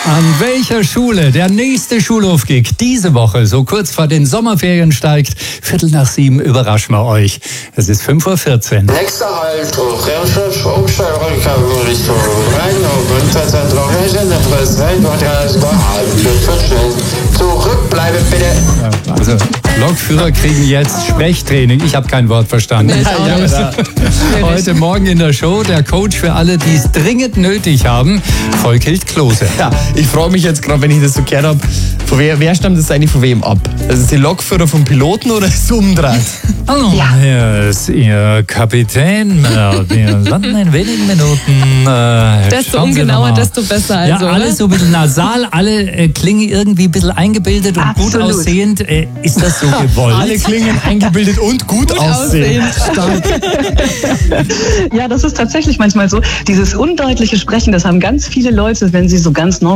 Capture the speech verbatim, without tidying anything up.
An welcher Schule der nächste Schulaufgig diese Woche so kurz vor den Sommerferien steigt? Viertel nach sieben überraschen wir euch. Es ist fünf Uhr vierzehn. Nächster Halt, Hochrecherche, Umstellrückgang, Richtung Rhein, Winterzentrum, Zurückbleibe bitte. Also, Lokführer kriegen jetzt Sprechtraining. Ich habe kein Wort verstanden. Ja, ja, Heute Morgen in der Show der Coach für alle, die es dringend nötig haben, Volkhild Klose. Ja, ich frage mich jetzt gerade, wenn ich das so gehört habe, von wer, wer stammt das eigentlich von wem ab? Das ist die Lokführer vom Piloten oder ist es umgedreht? Hallo, Ja. hier ist Ihr Kapitän. Ja, wir landen in wenigen Minuten. Äh, Desto schauen Sie ungenauer, noch mal. desto besser. Also, Ja, alles oder? so ein bisschen nasal, alle äh, klingen irgendwie ein bisschen eingebildet und gut Absolut. aussehend. Äh, ist das so gewollt? Alle klingen eingebildet und gut, Gut aussehen. aussehen. Ja, das ist tatsächlich manchmal so. Dieses undeutliche Sprechen, das haben ganz viele Leute, wenn sie so ganz